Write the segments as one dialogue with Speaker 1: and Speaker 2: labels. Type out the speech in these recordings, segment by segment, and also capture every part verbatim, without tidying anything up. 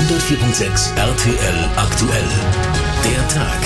Speaker 1: hundertvier Komma sechs R T L aktuell. Der Tag.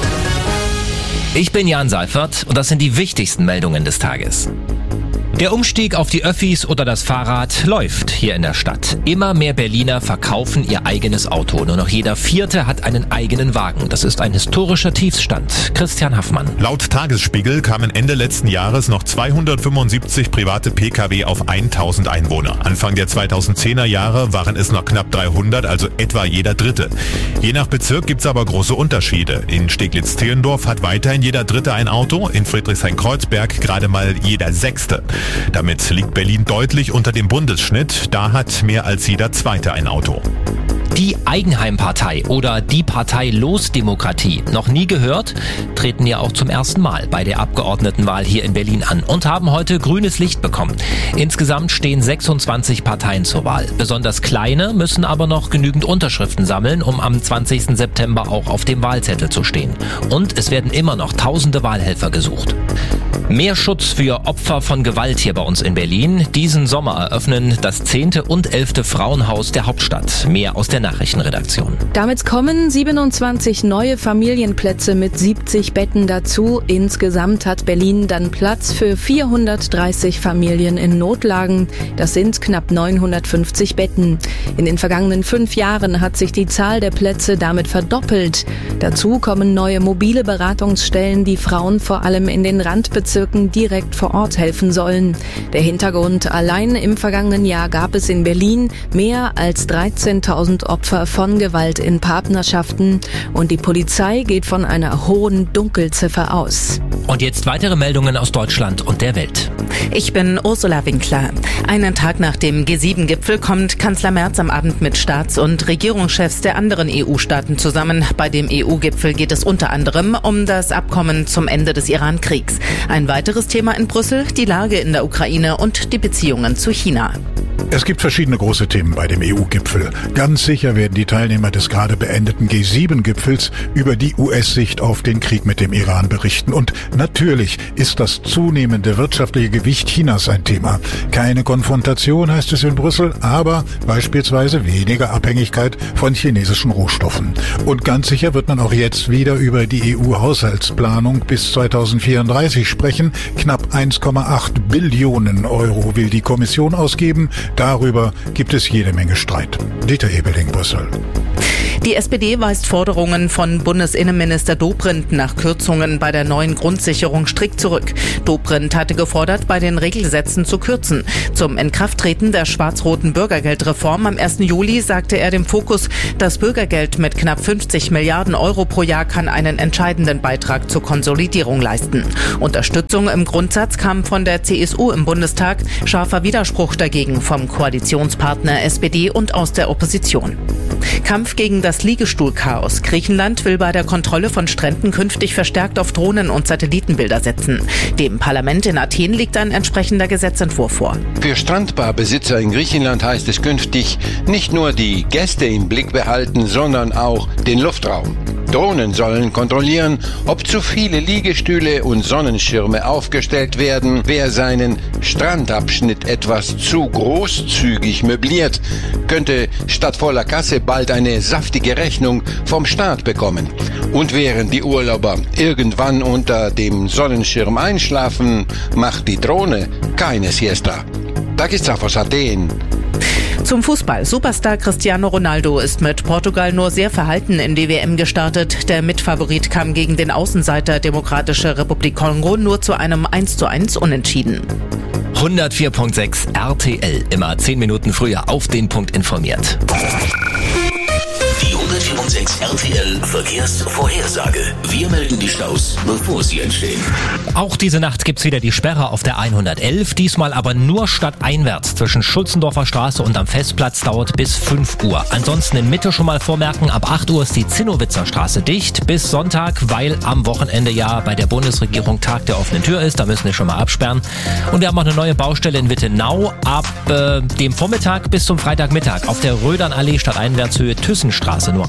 Speaker 2: Ich bin Jan Seifert und das sind die wichtigsten Meldungen des Tages. Der Umstieg auf die Öffis oder das Fahrrad läuft hier in der Stadt. Immer mehr Berliner verkaufen ihr eigenes Auto. Nur noch jeder Vierte hat einen eigenen Wagen. Das ist ein historischer Tiefstand. Christian Haffmann.
Speaker 3: Laut Tagesspiegel kamen Ende letzten Jahres noch zweihundertfünfundsiebzig private Pkw auf tausend Einwohner. Anfang der zweitausendzehner Jahre waren es noch knapp dreihundert, also etwa jeder Dritte. Je nach Bezirk gibt's aber große Unterschiede. In Steglitz-Zehlendorf hat weiterhin jeder Dritte ein Auto, in Friedrichshain-Kreuzberg gerade mal jeder Sechste. Damit liegt Berlin deutlich unter dem Bundesschnitt. Da hat mehr als jeder Zweite ein Auto.
Speaker 2: Die Eigenheimpartei oder die Partei Los-Demokratie, noch nie gehört, treten ja auch zum ersten Mal bei der Abgeordnetenwahl hier in Berlin an und haben heute grünes Licht bekommen. Insgesamt stehen sechsundzwanzig Parteien zur Wahl. Besonders kleine müssen aber noch genügend Unterschriften sammeln, um am zwanzigsten September auch auf dem Wahlzettel zu stehen. Und es werden immer noch tausende Wahlhelfer gesucht. Mehr Schutz für Opfer von Gewalt hier bei uns in Berlin. Diesen Sommer eröffnen das zehnte und elfte Frauenhaus der Hauptstadt. Mehr aus der Nachrichtenredaktion.
Speaker 4: Damit kommen siebenundzwanzig neue Familienplätze mit siebzig Betten dazu. Insgesamt hat Berlin dann Platz für vierhundertdreißig Familien in Notlagen. Das sind knapp neunhundertfünfzig Betten. In den vergangenen fünf Jahren hat sich die Zahl der Plätze damit verdoppelt. Dazu kommen neue mobile Beratungsstellen, die Frauen vor allem in den Randbezirken direkt vor Ort helfen sollen. Der Hintergrund: Allein im vergangenen Jahr gab es in Berlin mehr als dreizehntausend Opfer von Gewalt in Partnerschaften und die Polizei geht von einer hohen Dunkelziffer aus.
Speaker 2: Und jetzt weitere Meldungen aus Deutschland und der Welt.
Speaker 5: Ich bin Ursula Winkler. Einen Tag nach dem G sieben Gipfel kommt Kanzler Merz am Abend mit Staats- und Regierungschefs der anderen E U-Staaten zusammen. Bei dem E U-Gipfel geht es unter anderem um das Abkommen zum Ende des Iran-Kriegs. Ein weiteres Thema in Brüssel: die Lage in der Ukraine und die Beziehungen zu China.
Speaker 6: Es gibt verschiedene große Themen bei dem E U-Gipfel. Ganz sicher werden die Teilnehmer des gerade beendeten G sieben Gipfels über die U S-Sicht auf den Krieg mit dem Iran berichten. Und natürlich ist das zunehmende wirtschaftliche Gewicht Chinas ein Thema. Keine Konfrontation, heißt es in Brüssel, aber beispielsweise weniger Abhängigkeit von chinesischen Rohstoffen. Und ganz sicher wird man auch jetzt wieder über die E U-Haushaltsplanung bis zweitausendvierunddreißig sprechen. Knapp eins Komma acht Billionen Euro will die Kommission ausgeben. Darüber gibt es jede Menge Streit. Dieter Ebeling, Brüssel.
Speaker 5: Die S P D weist Forderungen von Bundesinnenminister Dobrindt nach Kürzungen bei der neuen Grundsicherung strikt zurück. Dobrindt hatte gefordert, bei den Regelsätzen zu kürzen. Zum Inkrafttreten der schwarz-roten Bürgergeldreform am ersten Juli sagte er dem Fokus, das Bürgergeld mit knapp fünfzig Milliarden Euro pro Jahr kann einen entscheidenden Beitrag zur Konsolidierung leisten. Unterstützung im Grundsatz kam von der C S U im Bundestag, scharfer Widerspruch dagegen vom Koalitionspartner S P D und aus der Opposition. Kampf gegen das Liegestuhlchaos. Griechenland will bei der Kontrolle von Stränden künftig verstärkt auf Drohnen und Satellitenbilder setzen. Dem Parlament in Athen liegt ein entsprechender Gesetzentwurf vor.
Speaker 7: Für Strandbarbesitzer in Griechenland heißt es künftig nicht nur die Gäste im Blick behalten, sondern auch den Luftraum. Drohnen sollen kontrollieren, ob zu viele Liegestühle und Sonnenschirme aufgestellt werden. Wer seinen Strandabschnitt etwas zu großzügig möbliert, könnte statt voller Kasse bald eine saftige Rechnung vom Staat bekommen. Und während die Urlauber irgendwann unter dem Sonnenschirm einschlafen, macht die Drohne keine Siesta. Takis aus Athen.
Speaker 5: Zum Fußball. Superstar Cristiano Ronaldo ist mit Portugal nur sehr verhalten in die W M gestartet. Der Mitfavorit kam gegen den Außenseiter Demokratische Republik Kongo nur zu einem eins zu eins Unentschieden.
Speaker 2: hundertvier Komma sechs R T L, immer zehn Minuten früher auf den Punkt informiert.
Speaker 1: Die hundertvier Komma sechs R T L Verkehrsvorhersage. Wir melden die Staus, bevor sie entstehen.
Speaker 2: Auch diese Nacht gibt's wieder die Sperre auf der hundertelf, diesmal aber nur stadteinwärts. Zwischen Schulzendorfer Straße und am Festplatz dauert bis fünf Uhr. Ansonsten in Mitte schon mal vormerken, ab acht Uhr ist die Zinnowitzer Straße dicht bis Sonntag, weil am Wochenende ja bei der Bundesregierung Tag der offenen Tür ist. Da müssen wir schon mal absperren. Und wir haben auch eine neue Baustelle in Wittenau ab äh, dem Vormittag bis zum Freitagmittag auf der Rödernallee stadteinwärtshöhe Thyssenstraße. Nur eine Spur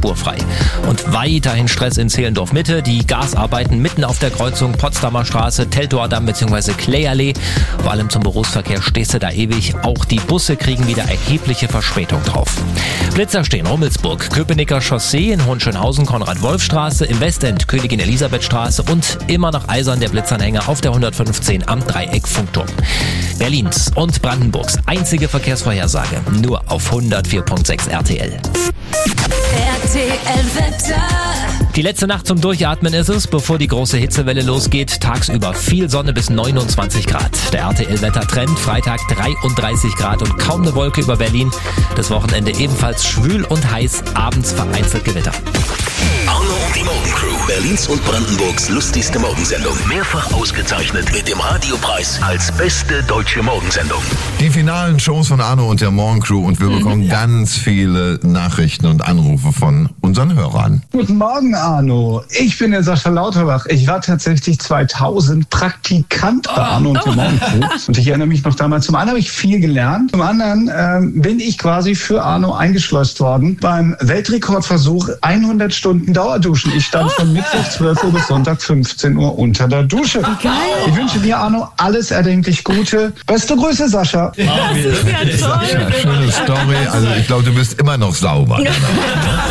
Speaker 2: spurfrei. Und weiterhin Stress in Zehlendorf-Mitte. Die Gasarbeiten mitten auf der Kreuzung Potsdamer Straße, Teltower Damm bzw. Klayallee. Vor allem zum Berufsverkehr stehst du da ewig. Auch die Busse kriegen wieder erhebliche Verspätung drauf. Blitzer stehen Rummelsburg, Köpenicker Chaussee in Hohenschönhausen, Konrad-Wolf-Straße, im Westend Königin Elisabeth-Straße und immer noch eisern der Blitzanhänger auf der hundertfünfzehn am Dreieck-Funkturm. Berlins und Brandenburgs einzige Verkehrsvorhersage nur auf hundertvier Komma sechs R T L.
Speaker 8: R T L-Wetter.
Speaker 2: Die letzte Nacht zum Durchatmen ist es, bevor die große Hitzewelle losgeht. Tagsüber viel Sonne bis neunundzwanzig Grad. Der R T L-Wettertrend, Freitag dreiunddreißig Grad und kaum eine Wolke über Berlin. Das Wochenende ebenfalls schwül und heiß, abends vereinzelt Gewitter.
Speaker 1: Arno und die Morgencrew, Berlins und Brandenburgs lustigste Morgensendung. Mehrfach ausgezeichnet mit dem Radiopreis als beste deutsche Morgensendung.
Speaker 9: Die finalen Shows von Arno und der Morgencrew und wir bekommen ja. ganz viele Nachrichten und Anrufe von unseren Hörern.
Speaker 10: Guten Morgen, Arno. Ich bin der Sascha Lauterbach. Ich war tatsächlich zweitausend Praktikant bei Arno und der Morgencrew. Und ich erinnere mich noch damals. Zum einen habe ich viel gelernt. Zum anderen ähm, bin ich quasi für Arno eingeschleust worden beim Weltrekordversuch hundert Stunden Dauerduschen. Ich stand von Mittwoch zwölf Uhr bis Sonntag fünfzehn Uhr unter der Dusche. Geil. Ich wünsche dir, Arno, alles erdenklich Gute. Beste Grüße, Sascha.
Speaker 9: Ja, Sascha, schöne Story. Also ich glaube, du bist immer noch sauber.